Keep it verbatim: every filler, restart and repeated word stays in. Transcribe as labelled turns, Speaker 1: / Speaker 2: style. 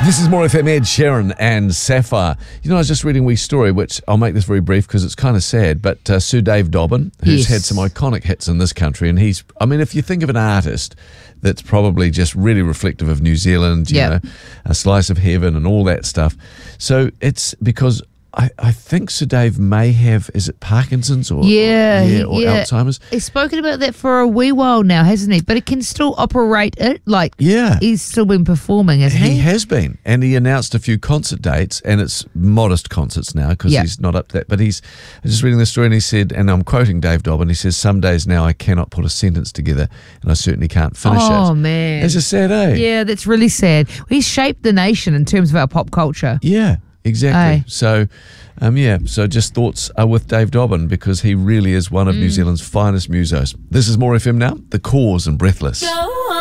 Speaker 1: This is More F M, Ed Sheeran and Sapphire. You know, I was just reading a wee story, which I'll make this very brief because it's kind of sad, but uh, Sir Dave Dobbyn, who's
Speaker 2: Yes.
Speaker 1: had some iconic hits in this country, and he's, I mean, if you think of an artist that's probably just really reflective of New Zealand, you
Speaker 2: Yep.
Speaker 1: know, A Slice of Heaven and all that stuff. So it's because I, I think Sir Dave may have, is it Parkinson's or,
Speaker 2: Yeah,
Speaker 1: or,
Speaker 2: he-
Speaker 1: yeah, or
Speaker 2: yeah.
Speaker 1: Alzheimer's?
Speaker 2: He's spoken about that for a wee while now, hasn't he? But he can still operate it. Like,
Speaker 1: Yeah.
Speaker 2: he's still been performing, hasn't he?
Speaker 1: He has been, and he announced a few concert dates, and it's modest concerts now because
Speaker 2: Yeah.
Speaker 1: he's not up to that. But he's I was just reading the story, and he said, and I'm quoting Dave Dobbyn, he says, "Some days now I cannot put a sentence together, and I certainly can't finish it."
Speaker 2: Oh, man.
Speaker 1: It's just sad, eh?
Speaker 2: Yeah, that's really sad. He's shaped the nation in terms of our pop culture.
Speaker 1: Yeah, exactly.
Speaker 2: Aye.
Speaker 1: So, um, yeah, so just thoughts are with Dave Dobbyn because he really is one of
Speaker 2: Mm.
Speaker 1: New Zealand's finest musos. This is More F M now, The Cause and Breathless.
Speaker 3: Go